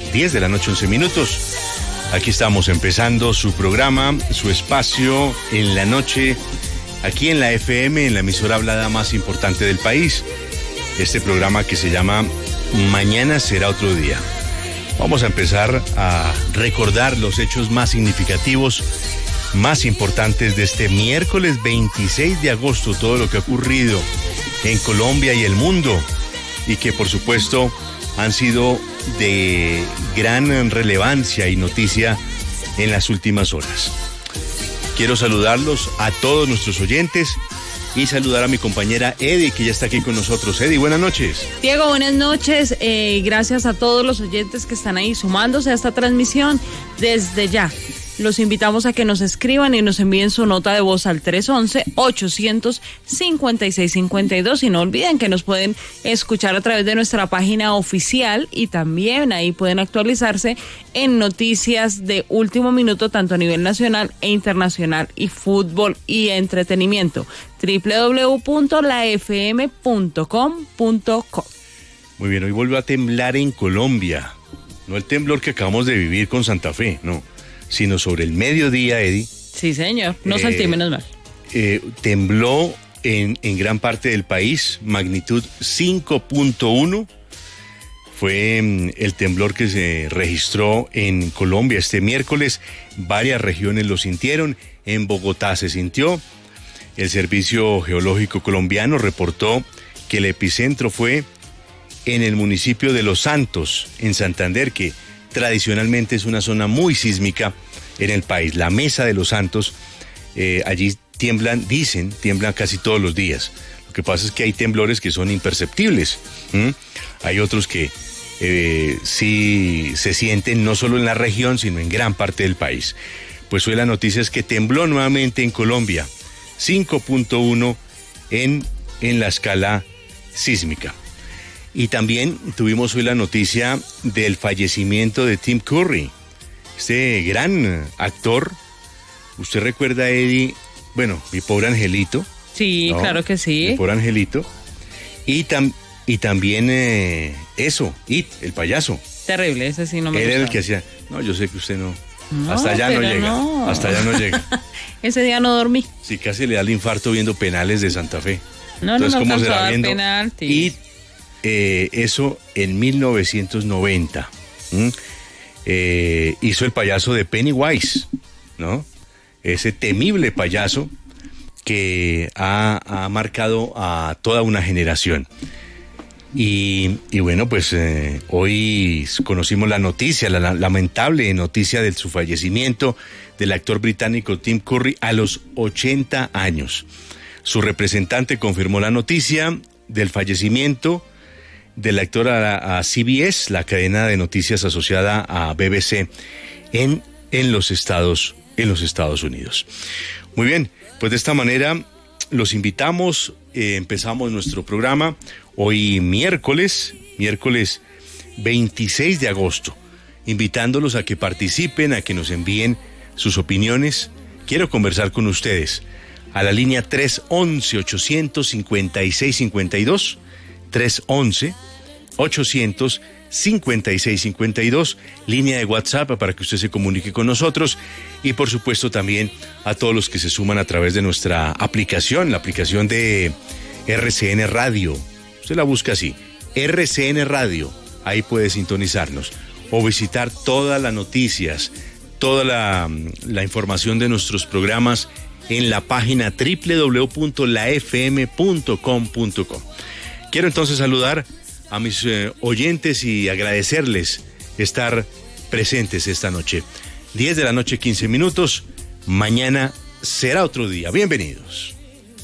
10 de la noche, 11 minutos. Aquí estamos empezando su programa, su espacio en la noche, aquí en la FM, en la emisora hablada más importante del país. Este programa que se llama Mañana será otro día. Vamos a empezar a recordar los hechos más significativos, más importantes de este miércoles 26 de agosto, todo lo que ha ocurrido en Colombia y el mundo, y que por supuesto han sido de gran relevancia y noticia en las últimas horas. Quiero saludarlos a todos nuestros oyentes y saludar a mi compañera Eddie, que ya está aquí con nosotros. Eddie, buenas noches. Diego, buenas noches. Gracias a todos los oyentes que están ahí sumándose a esta transmisión. Desde ya, los invitamos a que nos escriban y nos envíen su nota de voz al 311-856-52. Y no olviden que nos pueden escuchar a través de nuestra página oficial y también ahí pueden actualizarse en noticias de último minuto, tanto a nivel nacional e internacional, y fútbol y entretenimiento. www.lafm.com.co. Muy bien, hoy volvió a temblar en Colombia. No el temblor que acabamos de vivir con Santa Fe, no, sino sobre el mediodía, Eddie. Sí, señor, no salté, menos mal. Tembló en gran parte del país, magnitud 5.1. Fue el temblor que se registró en Colombia este miércoles. Varias regiones lo sintieron. En Bogotá se sintió. El Servicio Geológico Colombiano reportó que el epicentro fue en el municipio de Los Santos, en Santander, que tradicionalmente es una zona muy sísmica en el país. La Mesa de Los Santos, allí tiemblan casi todos los días. Lo que pasa es que hay temblores que son imperceptibles. Hay otros que sí se sienten no solo en la región, sino en gran parte del país. Pues hoy la noticia es que tembló nuevamente en Colombia, 5.1 en la escala sísmica. Y también tuvimos hoy la noticia del fallecimiento de Tim Curry, este gran actor. ¿Usted recuerda, Eddie? Bueno, Mi Pobre Angelito. Sí, ¿no? Claro que sí. Mi Pobre Angelito. Y también It, el payaso. Terrible, ese sí no me gusta. Era el que hacía. No, yo sé que usted no. Hasta allá no llega. No. Hasta allá no llega. Ese día no dormí. Sí, casi le da el infarto viendo Penales de Santa Fe. No, entonces, ¿cómo será viendo penalti? Y eso en 1990. Hizo el payaso de Pennywise, ¿no? Ese temible payaso que ha marcado a toda una generación. Y bueno, pues hoy conocimos la noticia, la lamentable noticia de su fallecimiento del actor británico Tim Curry a los 80 años. Su representante confirmó la noticia del fallecimiento del actor a CBS, la cadena de noticias asociada a BBC en los Estados Unidos. Muy bien, pues de esta manera los invitamos, empezamos nuestro programa hoy miércoles 26 de agosto, invitándolos a que participen, a que nos envíen sus opiniones. Quiero conversar con ustedes a la línea 311-856-52, 311-856-52, línea de WhatsApp para que usted se comunique con nosotros, y por supuesto también a todos los que se suman a través de nuestra aplicación, la aplicación de RCN Radio. Usted la busca así, RCN Radio, ahí puede sintonizarnos o visitar todas las noticias, toda la información de nuestros programas en la página www.lafm.com.co. Quiero entonces saludar a mis oyentes y agradecerles estar presentes esta noche. 10 de la noche, 15 minutos. Mañana será otro día. Bienvenidos.